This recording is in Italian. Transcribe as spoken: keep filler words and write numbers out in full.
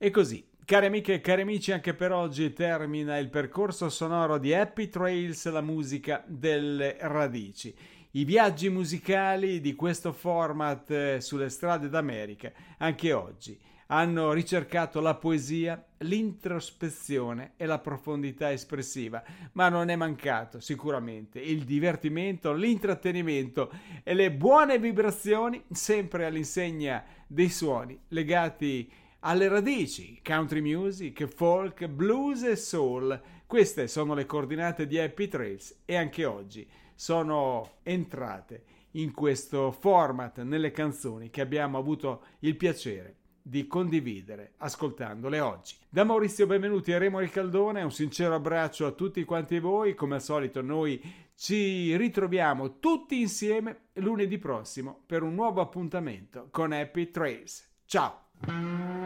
E così, cari amiche e cari amici, anche per oggi termina il percorso sonoro di Happy Trails, la musica delle radici. I viaggi musicali di questo format eh, sulle strade d'America, anche oggi, hanno ricercato la poesia, l'introspezione e la profondità espressiva, ma non è mancato sicuramente il divertimento, l'intrattenimento e le buone vibrazioni, sempre all'insegna dei suoni legati alle radici, country music, folk, blues e soul. Queste sono le coordinate di Happy Trails e anche oggi sono entrate in questo format nelle canzoni che abbiamo avuto il piacere di condividere ascoltandole oggi. Da Maurizio Benvenuti e Remo Ricaldone un sincero abbraccio a tutti quanti voi. Come al solito noi ci ritroviamo tutti insieme lunedì prossimo per un nuovo appuntamento con Happy Trails. Ciao!